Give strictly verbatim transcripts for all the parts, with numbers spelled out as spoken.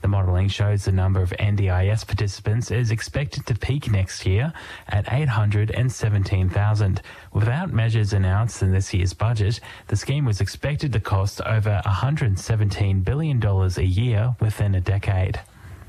The modelling shows the number of N D I S participants is expected to peak next year at eight hundred seventeen thousand. Without measures announced in this year's budget, the scheme was expected to cost over one hundred seventeen billion dollars a year within a decade.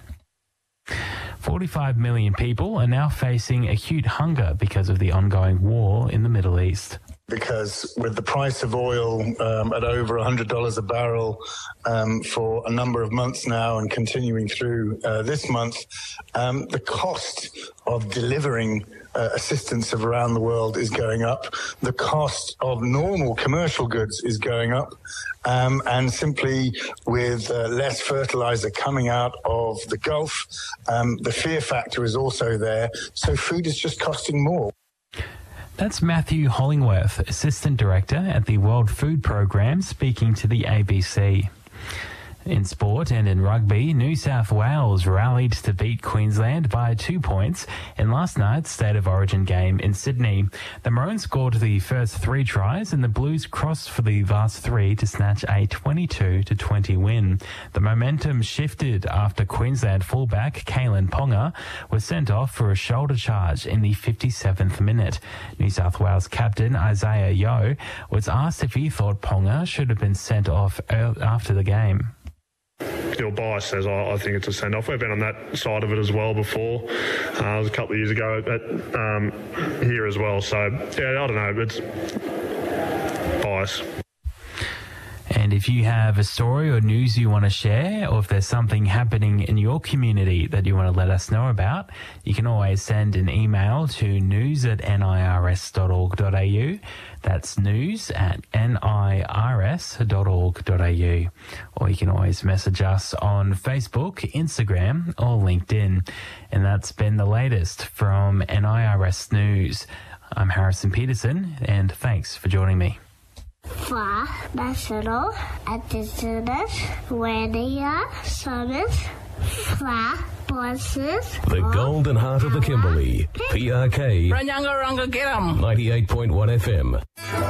forty-five million people are now facing acute hunger because of the ongoing war in the Middle East. Because with the price of oil um, at over one hundred dollars a barrel um, for a number of months now and continuing through uh, this month, um, the cost of delivering uh, assistance of around the world is going up. The cost of normal commercial goods is going up. Um, and simply with uh, less fertilizer coming out of the Gulf, um, the fear factor is also there. So food is just costing more. That's Matthew Hollingworth, Assistant Director at the World Food Programme, speaking to the A B C. In sport and in rugby, New South Wales rallied to beat Queensland by two points in last night's State of Origin game in Sydney. The Maroons scored the first three tries and the Blues crossed for the last three to snatch a twenty-two to twenty win. The momentum shifted after Queensland fullback Kalen Ponga was sent off for a shoulder charge in the fifty-seventh minute. New South Wales captain Isaiah Yeo was asked if he thought Ponga should have been sent off after the game. Your bias says I, I think it's a send-off. We've been on that side of it as well before. Uh, it was a couple of years ago at, um, here as well. So, yeah, I don't know. It's bias. And if you have a story or news you want to share, or if there's something happening in your community that you want to let us know about, you can always send an email to news at n i r s dot org dot a u. That's news at n i r s dot org dot a u. Or you can always message us on Facebook, Instagram, or LinkedIn. And that's been the latest from N I R S News. I'm Harrison Peterson, and thanks for joining me. For National Indigenous Radio Service, for voices. The Golden Heart of the Kimberley, P R K, ninety-eight point one F M.